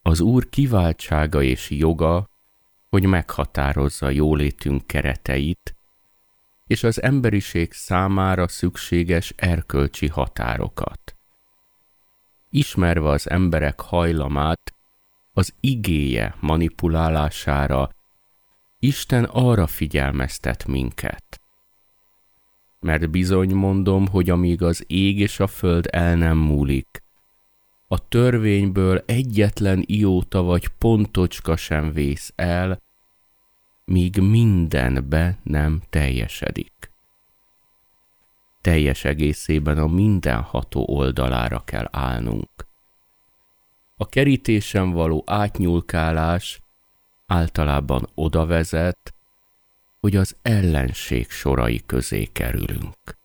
Az Úr kiváltsága és joga, hogy meghatározza jólétünk kereteit, és az emberiség számára szükséges erkölcsi határokat. Ismerve az emberek hajlamát az igéje manipulálására, Isten arra figyelmeztet minket. Mert bizony mondom, hogy amíg az ég és a föld el nem múlik, a törvényből egyetlen ióta vagy pontocska sem vész el, míg mindenbe nem teljesedik. Teljes egészében a mindenható oldalára kell állnunk. A kerítésen való átnyúlkálás általában oda vezet, hogy az ellenség sorai közé kerülünk.